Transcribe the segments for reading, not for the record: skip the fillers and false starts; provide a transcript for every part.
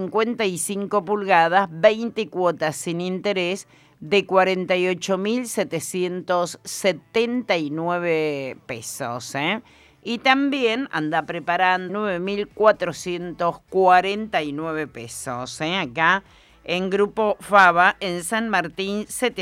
55 pulgadas, 20 cuotas sin interés de 48.779 pesos, ¿eh? Y también anda preparando 9.449 pesos, ¿eh? Acá en Grupo Fava, en San Martín,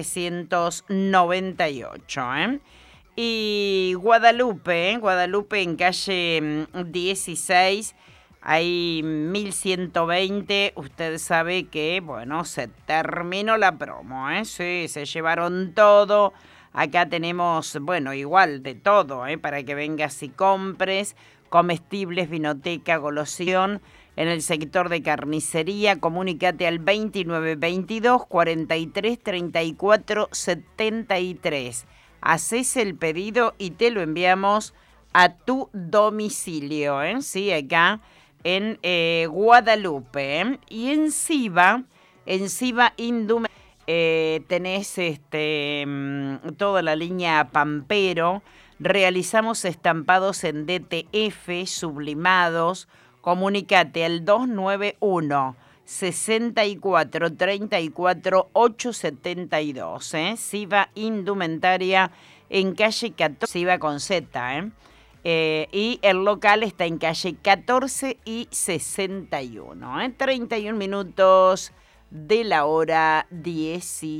798, ¿eh? Y Guadalupe, Guadalupe en calle 16, hay 1120. Usted sabe que, bueno, se terminó la promo, ¿eh? Sí, se llevaron todo. Acá tenemos, bueno, igual de todo, ¿eh? Para que vengas y compres. Comestibles, vinoteca, golosión. En el sector de carnicería, comunícate al 2922 43 34 73. Haces el pedido y te lo enviamos a tu domicilio, ¿eh? Sí, acá en Guadalupe, ¿eh? Y en Siva Indumentaria, tenés toda la línea Pampero. Realizamos estampados en DTF, sublimados. Comunícate al 291 64 34 872, ¿eh? Siva Indumentaria en calle 14, Siva con Z, ¿eh? Y el local está en calle 14 y 61, ¿eh? 31 minutos de la hora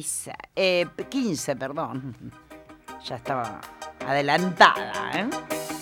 15, perdón. Ya estaba adelantada, ¿eh?